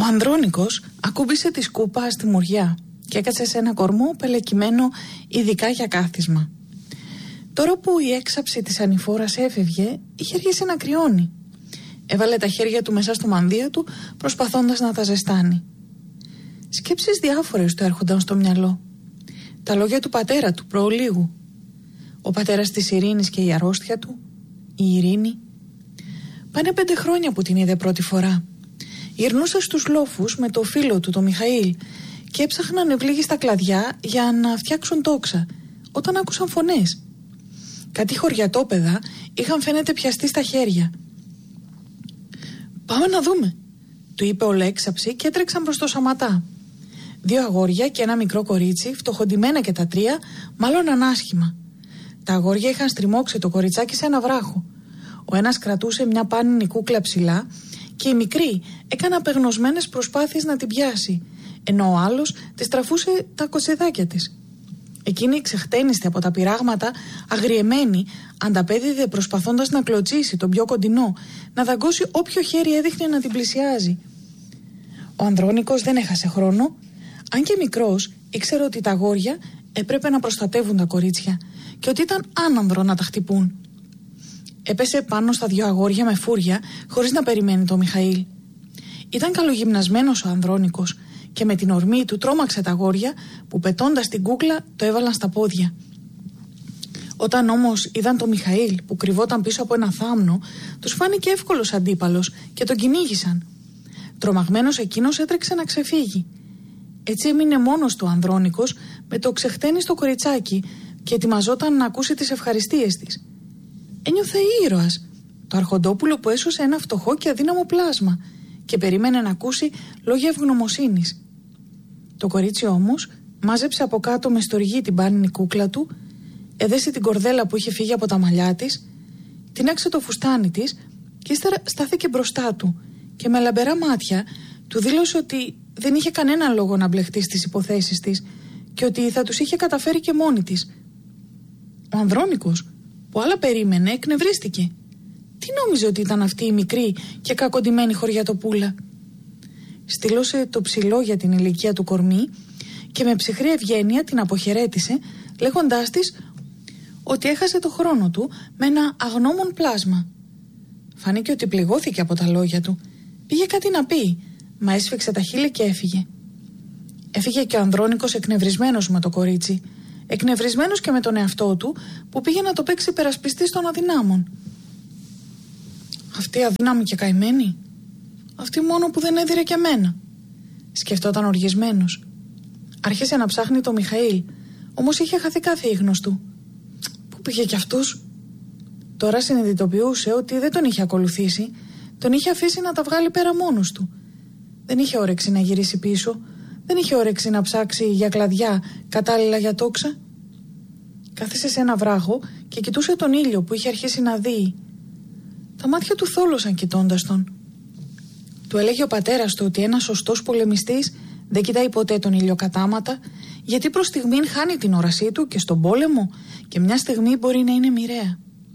Ανδρώνικος ακούμπησε τη σκούπα στη μουριά και έκατσε σε ένα κορμό πελεκυμένο ειδικά για κάθισμα. Τώρα που η έξαψη της ανηφόρας έφευγε, είχε αρχίσει να κρυώνει. Έβαλε τα χέρια του μέσα στο μανδύα του, προσπαθώντας να τα ζεστάνει. Σκέψεις διάφορες του έρχονταν στο μυαλό. Τα λόγια του πατέρα του προολίγου. Ο πατέρας της Ειρήνης και η αρρώστια του, η Ειρήνη. Πάνε 5 χρόνια που την είδε πρώτη φορά. Γυρνούσε στους λόφους με το φίλο του, το Μιχαήλ, και έψαχναν ευλίγη στα κλαδιά για να φτιάξουν τόξα, όταν άκουσαν φωνές. Κάτι χωριατόπεδα είχαν φαίνεται πιαστεί στα χέρια. «Πάμε να δούμε», του είπε ο Λέξαψη και έτρεξαν προς το Σαματά. 2 αγόρια και ένα μικρό κορίτσι, φτωχοντημένα και τα 3, μάλλον ανάσχημα. Τα αγόρια είχαν στριμώξει το κοριτσάκι σε ένα βράχο. Ο ένας κρατούσε μια πάνινη κούκλα ψηλά και η μικρή έκανε απεγνωσμένες προσπάθειες να την πιάσει, ενώ ο άλλος της τραφούσε τα κοτσεδάκια της. Εκείνη, ξεχτένιστη από τα πειράγματα, αγριεμένη, ανταπέδιδε προσπαθώντας να κλωτσίσει τον πιο κοντινό, να δαγκώσει όποιο χέρι έδειχνε να την πλησιάζει. Ο Ανδρώνικος δεν έχασε χρόνο. Αν και μικρός, ήξερε ότι τα αγόρια έπρεπε να προστατεύουν τα κορίτσια και ότι ήταν άνανδρο να τα χτυπούν. Έπεσε πάνω στα 2 αγόρια με φούρια, χωρίς να περιμένει το Μιχαήλ. Ήταν καλογυμνασμένος ο Ανδρώνικος και με την ορμή του τρόμαξε τα αγόρια που, πετώντας την κούκλα, το έβαλαν στα πόδια. Όταν όμως είδαν το Μιχαήλ που κρυβόταν πίσω από ένα θάμνο, τους φάνηκε εύκολος αντίπαλος και τον κυνήγησαν. Τρομαγμένος εκείνος έτρεξε να ξεφύγει. Έτσι έμεινε μόνος του Ανδρώνικος με το ξεχτένιστο κοριτσάκι και ετοιμαζόταν να ακούσει τις ευχαριστίες της. Ένιωθε ήρωας, το αρχοντόπουλο που έσωσε ένα φτωχό και αδύναμο πλάσμα, και περίμενε να ακούσει λόγια ευγνωμοσύνης. Το κορίτσι όμως μάζεψε από κάτω με στοργή την πάνινη κούκλα του, έδεσε την κορδέλα που είχε φύγει από τα μαλλιά της, τίναξε το φουστάνι της και ύστερα στάθηκε μπροστά του και με λαμπερά μάτια του δήλωσε ότι δεν είχε κανένα λόγο να μπλεχτεί στις υποθέσεις της και ότι θα τους είχε καταφέρει και μόνη της. Ο Ανδρώνικος, που άλλα περίμενε, εκνευρίστηκε. Τι νόμιζε ότι ήταν αυτή η μικρή και κακοντημένη χωριατοπούλα? Στείλωσε το ψηλό για την ηλικία του κορμί και με ψυχρή ευγένεια την αποχαιρέτησε, λέγοντάς της ότι έχασε το χρόνο του με ένα αγνώμων πλάσμα. Φάνηκε ότι πληγώθηκε από τα λόγια του. Πήγε κάτι να πει, μα έσφιξε τα χείλη και έφυγε. Έφυγε και ο Ανδρώνικος εκνευρισμένος με το κορίτσι, εκνευρισμένος και με τον εαυτό του που πήγε να το παίξει υπερασπιστής των αδυνάμων. Αυτή αδύναμη και καημένη, αυτή μόνο που δεν έδιρε και εμένα, σκεφτόταν οργισμένος. Άρχισε να ψάχνει το Μιχαήλ, όμως είχε χαθεί κάθε ίχνος του. Πού πήγε κι αυτός? Τώρα συνειδητοποιούσε ότι δεν τον είχε ακολουθήσει, τον είχε αφήσει να τα βγάλει πέρα μόνος του. Δεν είχε όρεξη να γυρίσει πίσω, δεν είχε όρεξη να ψάξει για κλαδιά κατάλληλα για τόξα. Κάθισε σε ένα βράχο και κοιτούσε τον ήλιο που είχε αρχίσει να δει. Τα μάτια του θόλωσαν κοιτώντας τον. Του έλεγε ο πατέρας του ότι ένας σωστός πολεμιστής δεν κοιτάει ποτέ τον ήλιο κατάματα, γιατί προς στιγμήν χάνει την όρασή του και στον πόλεμο και μια στιγμή μπορεί να είναι μοιραία.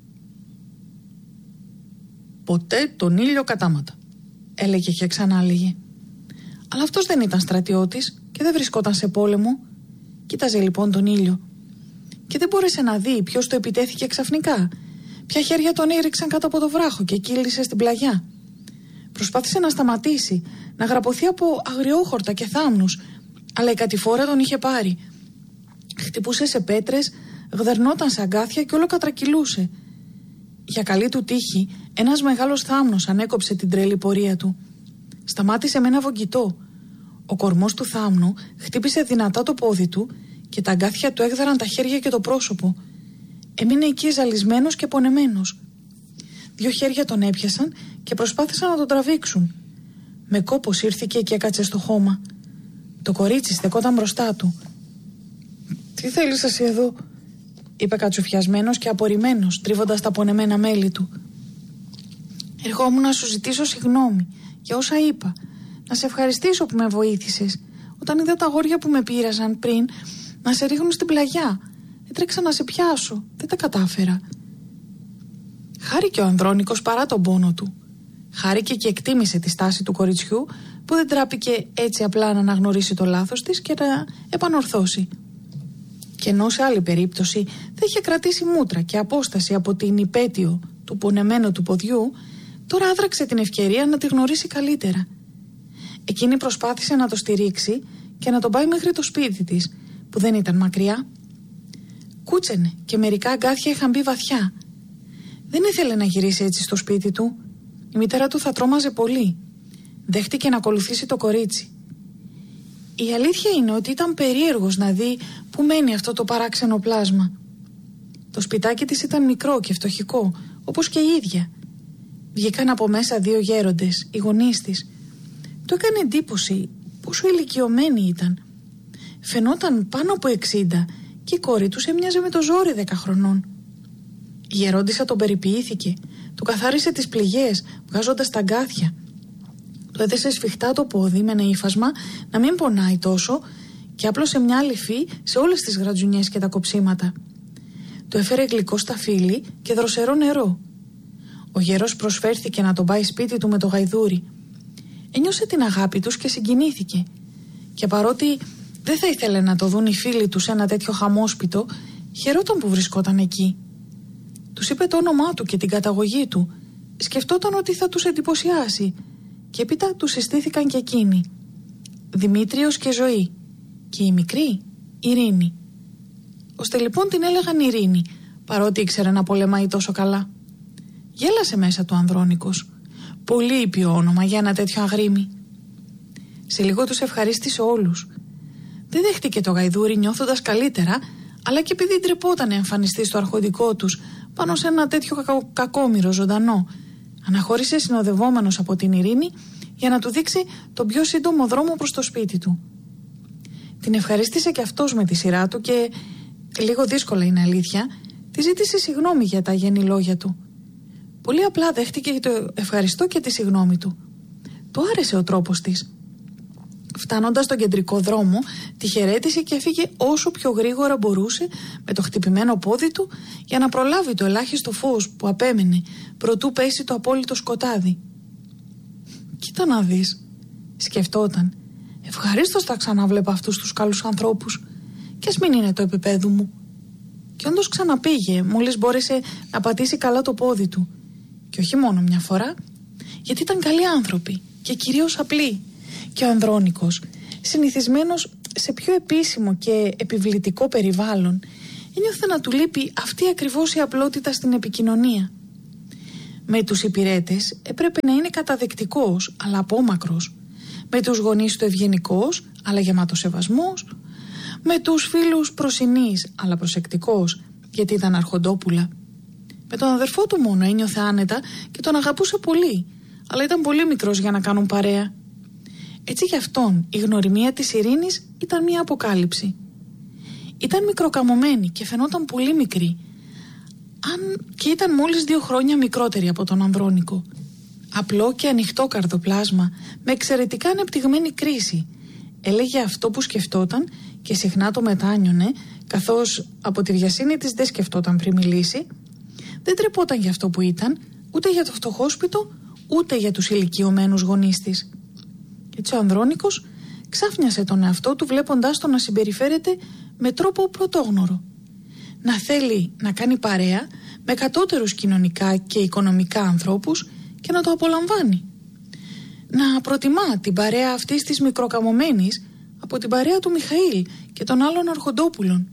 Ποτέ τον ήλιο κατάματα, έλεγε και ξανά έλεγε. Αλλά αυτός δεν ήταν στρατιώτης και δεν βρισκόταν σε πόλεμο. Κοίταζε λοιπόν τον ήλιο και δεν μπόρεσε να δει ποιος το επιτέθηκε ξαφνικά, ποια χέρια τον έριξαν κάτω από το βράχο και κύλησε στην πλαγιά. Προσπάθησε να σταματήσει, να γραπωθεί από αγριόχορτα και θάμνους, αλλά η κατηφόρα τον είχε πάρει. Χτυπούσε σε πέτρες, γδερνόταν σε αγκάθια και όλο κατρακυλούσε. Για καλή του τύχη, ένας μεγάλος θάμνος ανέκοψε την τρελή πορεία του. Σταμάτησε με ένα βογγητό. Ο κορμός του θάμνου χτύπησε δυνατά το πόδι του και τα αγκάθια του έγδαραν τα χέρια και το πρόσωπο. Έμεινε εκεί ζαλισμένος και πονεμένος. 2 χέρια τον έπιασαν και προσπάθησαν να τον τραβήξουν. Με κόπο σύρθηκε και έκατσε στο χώμα. Το κορίτσι στεκόταν μπροστά του. «Τι θέλεις εσύ εδώ?» είπε κατσουφιασμένος και απορριμμένος, τρίβοντας τα πονεμένα μέλη του. «Ερχόμουν να σου ζητήσω συγγνώμη για όσα είπα. Να σε ευχαριστήσω που με βοήθησες. Όταν είδα τα αγόρια που με πείραζαν πριν να σε ρίχνουν στην πλαγιά, έτρεξα να σε πιάσω. Δεν τα κατάφερα». Χάρηκε ο Ανδρώνικος παρά τον πόνο του. Χάρηκε και εκτίμησε τη στάση του κοριτσιού που δεν τράπηκε έτσι απλά να αναγνωρίσει το λάθος της και να επανορθώσει. Και ενώ σε άλλη περίπτωση θα είχε κρατήσει μούτρα και απόσταση από την υπέτειο του πονεμένου του ποδιού, τώρα άδραξε την ευκαιρία να τη γνωρίσει καλύτερα. Εκείνη προσπάθησε να το στηρίξει και να τον πάει μέχρι το σπίτι της, που δεν ήταν μακριά. Κούτσενε και μερικά αγκάθια είχαν μπει βαθιά. Δεν ήθελε να γυρίσει έτσι στο σπίτι του. Η μητέρα του θα τρόμαζε πολύ. Δέχτηκε να ακολουθήσει το κορίτσι. Η αλήθεια είναι ότι ήταν περίεργος να δει που μένει αυτό το παράξενο πλάσμα. Το σπιτάκι της ήταν μικρό και φτωχικό, όπως και η ίδια. Βγήκαν από μέσα 2 γέροντες, οι γονείς της. Του έκανε εντύπωση πόσο ηλικιωμένοι ήταν. Φαινόταν πάνω από 60 και η κόρη τους έμοιαζε με το ζόρι 10 χρονών. Η γερόντισσα τον περιποιήθηκε, του καθάρισε τις πληγές, βγάζοντας τα αγκάθια. Του έδεσε σφιχτά το πόδι με ένα ύφασμα να μην πονάει τόσο και άπλωσε μια λυφή σε όλες τις γρατζουνιές και τα κοψίματα. Του έφερε γλυκό σταφύλι και δροσερό νερό. Ο γέρος προσφέρθηκε να τον πάει σπίτι του με το γαϊδούρι. Ένιωσε την αγάπη τους και συγκινήθηκε. Και παρότι δεν θα ήθελε να το δουν οι φίλοι του σε ένα τέτοιο χαμόσπιτο, χαιρόταν που βρισκόταν εκεί. Τους είπε το όνομά του και την καταγωγή του. Σκεφτόταν ότι θα τους εντυπωσιάσει. Και έπειτα τους συστήθηκαν και εκείνοι. Δημήτριος και Ζωή. Και η μικρή, Ειρήνη. Ώστε λοιπόν την έλεγαν Ειρήνη, παρότι ήξερε να πολεμάει τόσο καλά. Γέλασε μέσα του Ανδρώνικος. Πολύ ήπιο όνομα για ένα τέτοιο αγρίμι. Σε λίγο τους ευχαρίστησε όλους. Δεν δέχτηκε το γαϊδούρι νιώθοντας καλύτερα, αλλά και επειδή ντρεπόταν να εμφανιστεί στο αρχοντικό τους πάνω σε ένα τέτοιο κακόμοιρο ζωντανό. Αναχώρησε συνοδευόμενος από την Ειρήνη για να του δείξει τον πιο σύντομο δρόμο προς το σπίτι του. Την ευχαρίστησε και αυτός με τη σειρά του και, λίγο δύσκολα είναι αλήθεια, τη ζήτησε συγγνώμη για τα αγενή λόγια του. Πολύ απλά δέχτηκε το ευχαριστώ και τη συγγνώμη του. Του άρεσε ο τρόπος της. Φτάνοντας στον κεντρικό δρόμο, τη χαιρέτησε και έφυγε όσο πιο γρήγορα μπορούσε με το χτυπημένο πόδι του για να προλάβει το ελάχιστο φως που απέμενε προτού πέσει το απόλυτο σκοτάδι. Κοίτα να δεις, σκεφτόταν. Ευχαρίστως θα ξαναβλέπα αυτούς τους καλούς ανθρώπους, κι ας μην είναι το επίπεδο μου. Και όντως ξαναπήγε μόλις μπόρεσε να πατήσει καλά το πόδι του. Και όχι μόνο μια φορά, γιατί ήταν καλοί άνθρωποι και κυρίως απλοί. Και ο Ανδρώνικος, συνηθισμένος σε πιο επίσημο και επιβλητικό περιβάλλον, ένιωθε να του λείπει αυτή ακριβώς η απλότητα στην επικοινωνία. Με τους υπηρέτες έπρεπε να είναι καταδεκτικός, αλλά απόμακρος. Με τους γονείς του ευγενικός, αλλά γεμάτος σεβασμός. Με τους φίλους προσινής, αλλά προσεκτικός, γιατί ήταν αρχοντόπουλα. Με τον αδερφό του μόνο ένιωθε άνετα και τον αγαπούσε πολύ, αλλά ήταν πολύ μικρός για να κάνουν παρέα. Έτσι γι' αυτόν η γνωριμία της Ειρήνης ήταν μια αποκάλυψη. Ήταν μικροκαμωμένη και φαινόταν πολύ μικρή, αν και ήταν μόλις 2 χρόνια μικρότερη από τον Ανδρώνικο. Απλό και ανοιχτό καρδοπλάσμα, με εξαιρετικά ανεπτυγμένη κρίση. Έλεγε αυτό που σκεφτόταν και συχνά το μετάνιωνε, καθώς από τη βιασύνη της δεν σκεφτόταν πριν μιλήσει. Δεν τρεπόταν για αυτό που ήταν, ούτε για το φτωχόσπιτο, ούτε για τους ηλικιωμένους γονείς της. Έτσι ο Ανδρώνικος ξάφνιασε τον εαυτό του βλέποντάς τον να συμπεριφέρεται με τρόπο πρωτόγνωρο. Να θέλει να κάνει παρέα με κατώτερους κοινωνικά και οικονομικά ανθρώπους και να το απολαμβάνει. Να προτιμά την παρέα αυτής της μικροκαμωμένης από την παρέα του Μιχαήλ και των άλλων αρχοντόπουλων.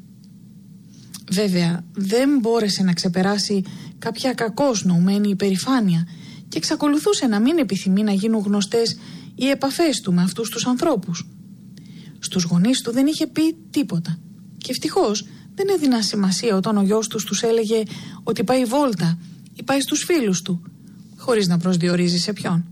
Βέβαια δεν μπόρεσε να ξεπεράσει κάποια κακώς νοουμένη υπερηφάνεια και εξακολουθούσε να μην επιθυμεί να γίνουν γνωστές οι επαφές του με αυτούς τους ανθρώπους. Στους γονείς του δεν είχε πει τίποτα και ευτυχώς δεν έδιναν σημασία όταν ο γιος τους έλεγε ότι πάει βόλτα ή πάει στους φίλους του, χωρίς να προσδιορίζει σε ποιον.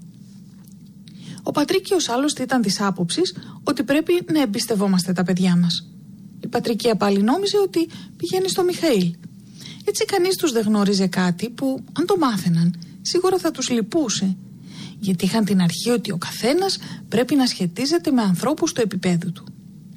Ο Πατρίκιος άλλωστε ήταν της άποψης ότι πρέπει να εμπιστευόμαστε τα παιδιά μας. Η Πατρικία πάλι νόμιζε ότι πηγαίνει στο Μιχαήλ. Έτσι κανείς τους δεν γνώριζε κάτι που αν το μάθαιναν σίγουρα θα τους λυπούσε, γιατί είχαν την αρχή ότι ο καθένας πρέπει να σχετίζεται με ανθρώπους του επίπεδου του.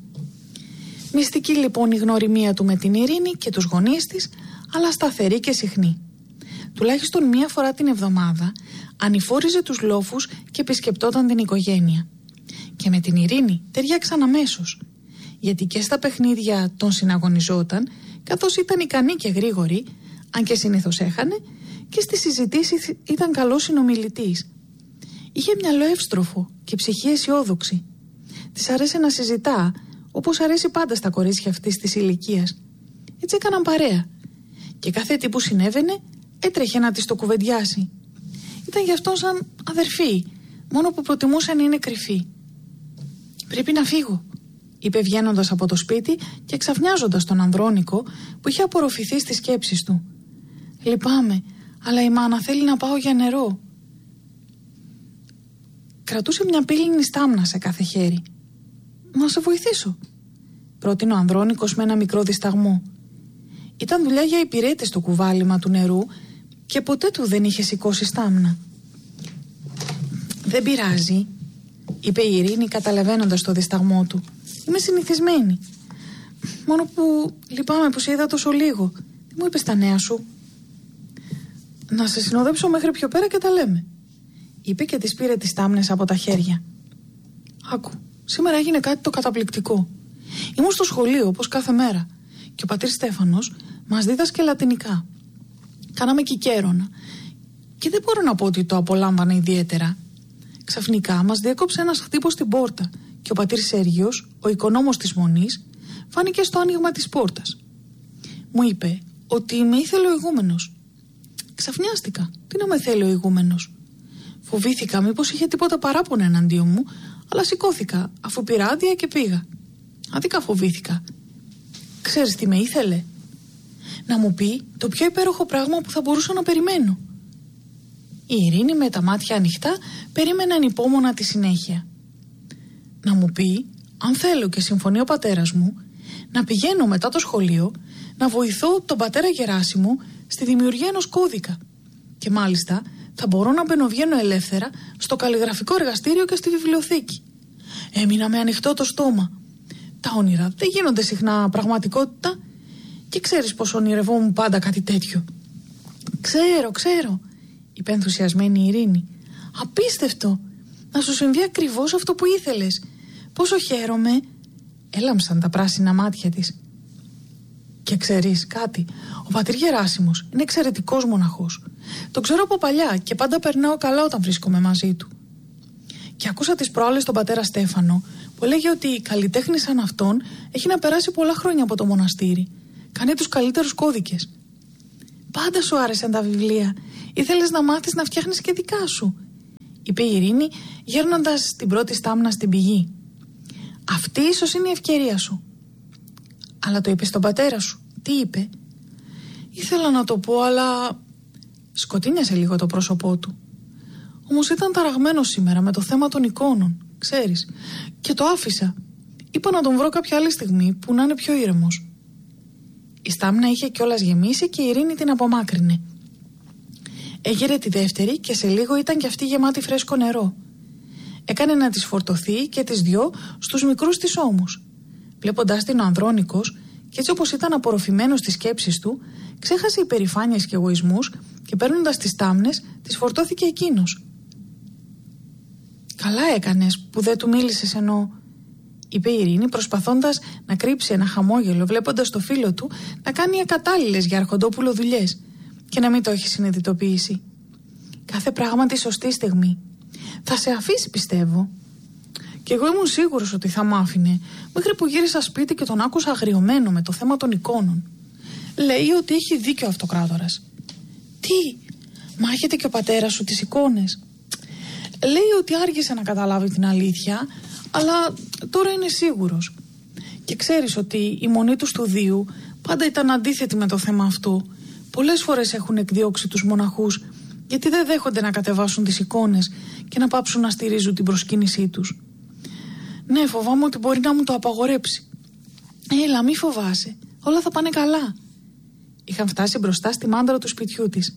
Μυστική λοιπόν η γνωριμία του με την Ειρήνη και τους γονείς της, αλλά σταθερή και συχνή. Τουλάχιστον 1 φορά την εβδομάδα ανηφόριζε τους λόφους και επισκεπτόταν την οικογένεια. Και με την Ειρήνη ταιριάξαν αμέσως, γιατί και στα παιχνίδια τον συναγωνιζόταν, καθώς ήταν ικανή και γρήγορη, αν και συνήθως έχανε, και στις συζητήσεις ήταν καλός συνομιλητής. Είχε μυαλό εύστροφο και ψυχή αισιόδοξη. Της άρεσε να συζητά, όπως αρέσει πάντα στα κορίτσια αυτής της ηλικίας. Έτσι έκαναν παρέα. Και κάθε τι που συνέβαινε έτρεχε να της το κουβεντιάσει. Ήταν γι' αυτό σαν αδερφή, μόνο που προτιμούσε να είναι κρυφή. «Πρέπει να φύγω», είπε βγαίνοντας από το σπίτι και ξαφνιάζοντας τον Ανδρώνικο που είχε απορροφηθεί στις σκέψεις του. «Λυπάμαι, αλλά η μάνα θέλει να πάω για νερό». Κρατούσε μια πύληνη στάμνα σε κάθε χέρι. «Να σε βοηθήσω», πρότεινε ο Ανδρώνικος με ένα μικρό δισταγμό. Ήταν δουλειά για υπηρέτες το κουβάλιμα του νερού και ποτέ του δεν είχε σηκώσει στάμνα. «Δεν πειράζει», είπε η Ειρήνη καταλαβαίνοντας το δισταγμό του. «Είμαι συνηθισμένη. Μόνο που λυπάμαι που σε είδα τόσο λίγο. Τι μου είπες τα νέα σου?» «Να σε συνοδέψω μέχρι πιο πέρα και τα λέμε», είπε και της πήρε τις στάμνες από τα χέρια. «Άκου, σήμερα έγινε κάτι το καταπληκτικό. Ήμουν στο σχολείο όπως κάθε μέρα και ο πατήρ Στέφανος μας δίδασκε λατινικά. Κάναμε κικέρωνα και δεν μπορώ να πω ότι το απολάμβανα ιδιαίτερα. Ξαφνικά μας διέκοψε ένας χτύπος στην πόρτα και ο πατήρ Σέργιος, ο οικονόμος της Μονής, φάνηκε στο άνοιγμα της πόρτας. Μου είπε ότι με ήθελε ο ηγούμενος. Ξαφνιάστηκα. Τι να με θέλει ο ηγούμενος? Φοβήθηκα μήπως είχε τίποτα παράπονο εναντίον μου, αλλά σηκώθηκα αφού πήρα άδεια και πήγα. Αδικά φοβήθηκα. Ξέρεις τι με ήθελε? Να μου πει το πιο υπέροχο πράγμα που θα μπορούσα να περιμένω». Η Ειρήνη με τα μάτια ανοιχτά περίμενε ανυπόμονα τη συνέχεια. «Να μου πει, αν θέλω και συμφωνεί ο πατέρας μου, να πηγαίνω μετά το σχολείο να βοηθώ τον πατέρα Γεράσιμο στη δημιουργία ενός κώδικα. Και μάλιστα θα μπορώ να μπαινοβγαίνω ελεύθερα στο καλλιγραφικό εργαστήριο και στη βιβλιοθήκη». Έμεινα με ανοιχτό το στόμα. Τα όνειρα δεν γίνονται συχνά πραγματικότητα και ξέρεις πως ονειρευόμουν πάντα κάτι τέτοιο. Ξέρω, είπε ενθουσιασμένη η Ειρήνη. «Απίστευτο! Να σου συμβεί ακριβώς αυτό που ήθελες. Πόσο χαίρομαι!» Έλαμψαν τα πράσινα μάτια της. «Και ξέρεις κάτι, ο πατήρ Γεράσιμος είναι εξαιρετικός μοναχός. Τον ξέρω από παλιά και πάντα περνάω καλά όταν βρίσκομαι μαζί του. Και άκουσα τις προάλλες τον πατέρα Στέφανο που έλεγε ότι καλλιτέχνης σαν αυτόν έχει να περάσει πολλά χρόνια από το μοναστήρι. Κάνει τους καλύτερους κώδικες. Πάντα σου άρεσαν τα βιβλία. Ήθελες να μάθεις να φτιάχνεις και δικά σου», είπε η Ειρήνη γέρνοντας την πρώτη στάμνα στην πηγή. «Αυτή ίσως είναι η ευκαιρία σου». «Αλλά το είπες στον πατέρα σου?» «Τι είπε?» «Ήθελα να το πω, αλλά...» Σκοτίνιασε λίγο το πρόσωπό του. «Όμως ήταν ταραγμένος σήμερα με το θέμα των εικόνων, ξέρεις, και το άφησα. Είπα να τον βρω κάποια άλλη στιγμή που να είναι πιο ήρεμος». Η στάμνα είχε κιόλας γεμίσει και η Ειρήνη την απομάκρυνε. Έγειρε τη δεύτερη και σε λίγο ήταν κι αυτή γεμάτη φρέσκο νερό. Έκανε να τις φορτωθεί και τις δυο στους μικρούς της ώμους. Βλέποντάς την ο Ανδρώνικος, και έτσι όπως ήταν απορροφημένος στις σκέψεις του, ξέχασε υπερηφάνειες και εγωισμούς και παίρνοντας τις στάμνες, τις φορτώθηκε εκείνος. «Καλά έκανες που δεν του μίλησες ενώ...» είπε η Ειρήνη προσπαθώντας να κρύψει ένα χαμόγελο, βλέποντας το φίλο του να κάνει ακατάλληλες για αρχοντόπουλο δουλειές και να μην το έχει συνειδητοποιήσει. «Κάθε πράγμα τη σωστή στιγμή. Θα σε αφήσει, πιστεύω». «Κι εγώ ήμουν σίγουρος ότι θα μ' άφηνε, μέχρι που γύρισα σπίτι και τον άκουσα αγριωμένο με το θέμα των εικόνων. Λέει ότι έχει δίκιο ο αυτοκράτορας». «Τι, μάχεται και ο πατέρας σου τις εικόνες?» «Λέει ότι άργησε να καταλάβει την αλήθεια, αλλά τώρα είναι σίγουρος. Και ξέρεις ότι η μονή του στουδίου πάντα ήταν αντίθετη με το θέμα αυτό. Πολλές φορές έχουν εκδιώξει τους μοναχούς γιατί δεν δέχονται να κατεβάσουν τις εικόνες και να πάψουν να στηρίζουν την προσκύνησή τους. Ναι, φοβάμαι ότι μπορεί να μου το απαγορέψει». «Έλα, μη φοβάσαι, όλα θα πάνε καλά». Είχαν φτάσει μπροστά στη μάντρα του σπιτιού της.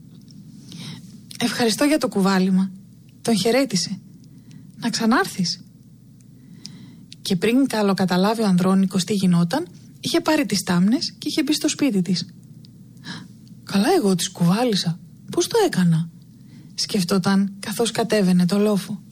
«Ευχαριστώ για το κουβάλιμα». Τον χαιρέτησε. «Να ξανάρθεις». Και πριν καλοκαταλάβει ο Ανδρώνικος τι γινόταν, είχε πάρει τις στάμνες και είχε μπει στο σπίτι της. «Καλά εγώ τις κουβάλισα. Πώς το έκανα?» σκεφτόταν καθώς κατέβαινε το λόφο.